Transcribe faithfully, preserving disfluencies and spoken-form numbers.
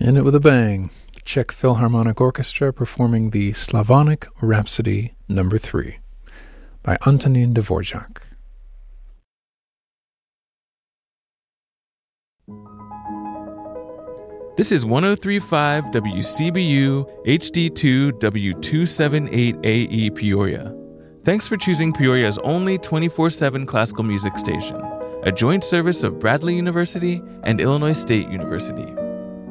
In it with a bang. The Czech Philharmonic Orchestra performing the Slavonic Rhapsody Number three by Antonín Dvořák. This is one oh three point five W C B U H D two W two seventy-eight A E Peoria. Thanks for choosing Peoria's only twenty-four seven classical music station, a joint service of Bradley University and Illinois State University.